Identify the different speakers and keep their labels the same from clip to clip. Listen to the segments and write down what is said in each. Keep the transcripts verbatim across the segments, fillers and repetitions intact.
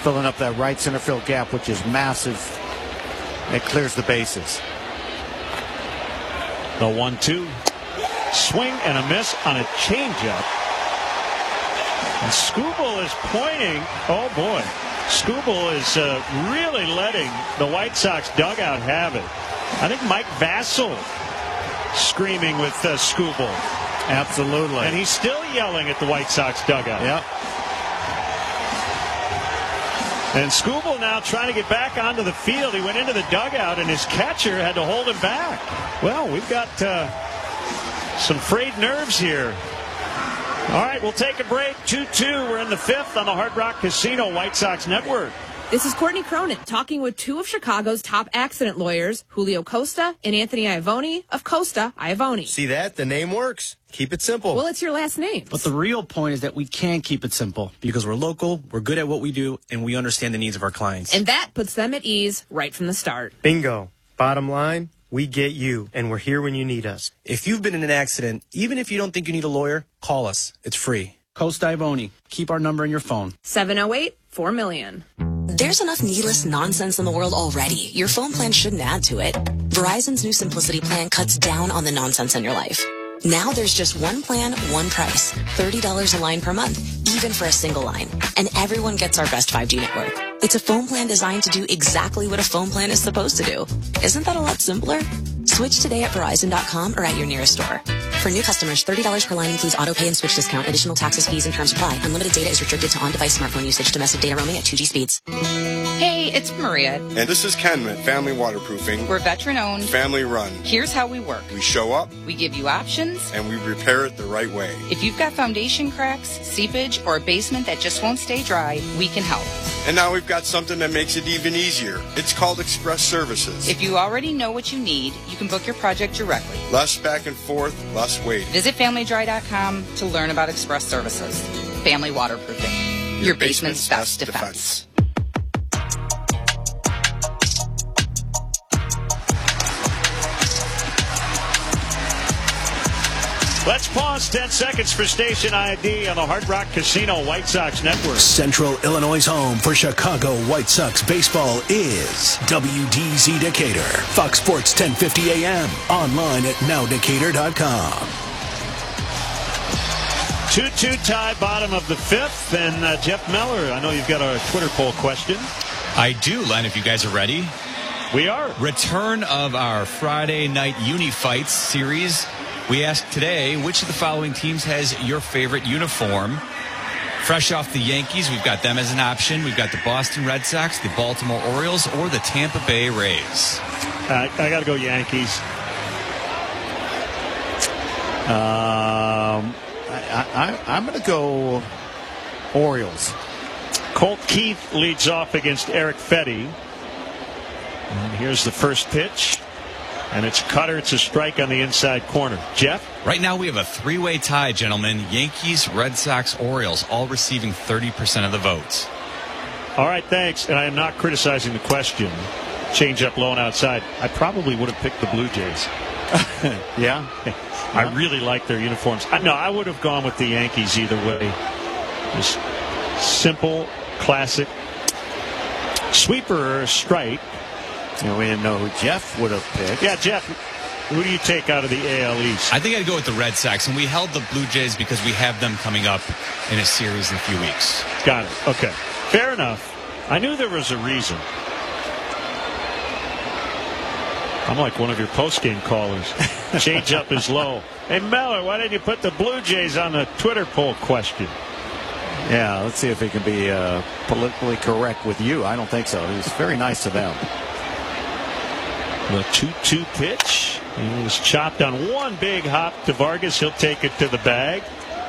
Speaker 1: filling up that right center field gap, which is massive. It clears the bases.
Speaker 2: The one two. Swing and a miss on a changeup. And Skubal is pointing. Oh, boy. Skubal is uh, really letting the White Sox dugout have it. I think Mike Vasil screaming with uh, Skubal.
Speaker 1: Absolutely.
Speaker 2: And he's still yelling at the White Sox dugout.
Speaker 1: Yep.
Speaker 2: And Skubal now trying to get back onto the field. He went into the dugout, and his catcher had to hold him back. Well, we've got uh, some frayed nerves here. All right, we'll take a break. two two. We're in the fifth on the Hard Rock Casino White Sox Network.
Speaker 3: This is Courtney Cronin talking with two of Chicago's top accident lawyers, Julio Costa and Anthony Iavone of Costa Iavone.
Speaker 4: See that? The name works. Keep it simple.
Speaker 3: Well, it's your last name.
Speaker 5: But the real point is that we can keep it simple because we're local, we're good at what we do, and we understand the needs of our clients.
Speaker 3: And that puts them at ease right from the start.
Speaker 4: Bingo. Bottom line, we get you, and we're here when you need us.
Speaker 5: If you've been in an accident, even if you don't think you need a lawyer, call us. It's free. Costa Iavone. Keep our number in your phone.
Speaker 3: seven oh eight, four million.
Speaker 6: There's enough needless nonsense in the world already. Your phone plan shouldn't add to it. Verizon's new Simplicity plan cuts down on the nonsense in your life. Now there's just one plan, one price. thirty dollars a line per month, even for a single line. And everyone gets our best five G network. It's a phone plan designed to do exactly what a phone plan is supposed to do. Isn't that a lot simpler? Switch today at Verizon dot com or at your nearest store. For new customers, thirty dollars per line includes auto pay and switch discount. Additional taxes, fees, and terms apply. Unlimited data is restricted to on-device smartphone usage. Domestic data roaming at two G speeds.
Speaker 7: Hey, it's Maria.
Speaker 8: And this is Ken at Family Waterproofing.
Speaker 7: We're veteran-owned.
Speaker 8: Family-run.
Speaker 7: Here's how we work.
Speaker 8: We show up.
Speaker 7: We give you options.
Speaker 8: And we repair it the right way.
Speaker 7: If you've got foundation cracks, seepage, or a basement that just won't stay dry, we can help.
Speaker 8: And now we've got something that makes it even easier. It's called Express Services.
Speaker 7: If you already know what you need, you can book your project directly.
Speaker 8: Less back and forth, less waiting.
Speaker 7: Visit family dry dot com to learn about Express Services. Family Waterproofing. Your, Your basement's, basement's best, best defense. defense.
Speaker 2: Let's pause ten seconds for station I D on the Hard Rock Casino White Sox Network.
Speaker 9: Central Illinois' home for Chicago White Sox baseball is W D Z Decatur. Fox Sports ten fifty A M. Online at now decatur dot com.
Speaker 2: two two tie, bottom of the fifth. And uh, Jeff Meller, I know you've got a Twitter poll question.
Speaker 10: I do, Len, if you guys are ready.
Speaker 2: We are.
Speaker 10: Return of our Friday night Uni Fights series. We asked today, which of the following teams has your favorite uniform? Fresh off the Yankees, we've got them as an option. We've got the Boston Red Sox, the Baltimore Orioles, or the Tampa Bay Rays.
Speaker 2: Uh, I got to go Yankees. Um,
Speaker 1: I, I, I'm going to go Orioles.
Speaker 2: Colt Keith leads off against Eric Fetty. And here's the first pitch. And it's cutter. It's a strike on the inside corner. Jeff?
Speaker 10: Right now we have a three-way tie, gentlemen. Yankees, Red Sox, Orioles, all receiving thirty percent of the votes.
Speaker 2: All right, thanks. And I am not criticizing the question. Change up low and outside. I probably would have picked the Blue Jays.
Speaker 1: Yeah?
Speaker 2: I really like their uniforms. I, no, I would have gone with the Yankees either way. Just simple, classic. Sweeper strike.
Speaker 1: You know, we didn't know who Jeff would have picked.
Speaker 2: Yeah, Jeff, who do you take out of the A L East?
Speaker 10: I think I'd go with the Red Sox, and we held the Blue Jays because we have them coming up in a series in a few weeks.
Speaker 2: Got it. Okay. Fair enough. I knew there was a reason. I'm like one of your post-game callers. Change up is low. Hey, Meller, why didn't you put the Blue Jays on the Twitter poll question?
Speaker 1: Yeah, let's see if he can be uh, politically correct with you. I don't think so. He's very nice to them.
Speaker 2: The two two pitch. He was chopped on one big hop to Vargas. He'll take it to the bag.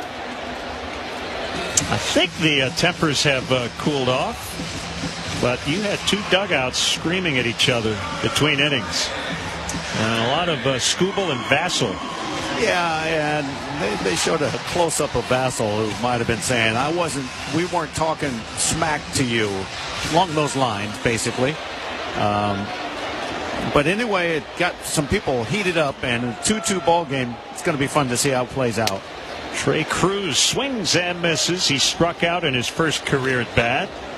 Speaker 2: I think the uh, tempers have uh, cooled off. But you had two dugouts screaming at each other between innings. And a lot of uh, Skubal and Vasil.
Speaker 1: Yeah, and they, they showed a close-up of Vasil who might have been saying, I wasn't, we weren't talking smack to you. Along those lines, basically. Um, But anyway, it got some people heated up, and a two two ball game. It's going to be fun to see how it plays out.
Speaker 2: Trey Cruz swings and misses. He struck out in his first career at bat.